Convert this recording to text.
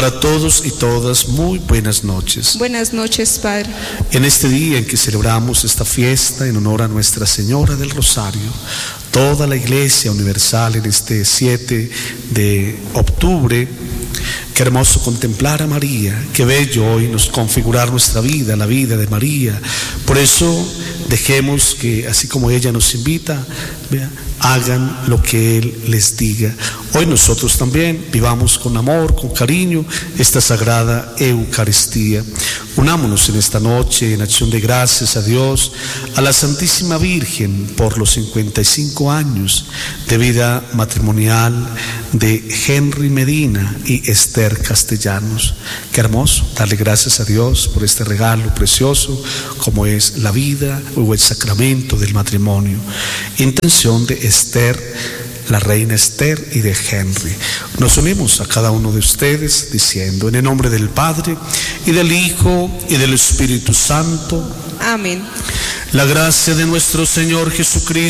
Para todos y todas, muy buenas noches. Buenas noches, Padre. En este día en que celebramos esta fiesta en honor a Nuestra Señora del Rosario, toda la Iglesia Universal en este 7 de octubre, qué hermoso contemplar a María, qué bello hoy nos configurar nuestra vida, la vida de María. Por eso dejemos que, así como ella nos invita, hagan lo que Él les diga. Hoy nosotros también vivamos con amor, con cariño, esta sagrada Eucaristía. Unámonos en esta noche en acción de gracias a Dios, a la Santísima Virgen por los 55 años de vida matrimonial de Henry Medina y Esther Castellanos. Qué hermoso darle gracias a Dios por este regalo precioso como es la vida o el sacramento del matrimonio. Intención de Esther, la reina Esther, y de Henry. Nos unimos a cada uno de ustedes diciendo: en el nombre del Padre, y del Hijo, y del Espíritu Santo. Amén. La gracia de nuestro Señor Jesucristo,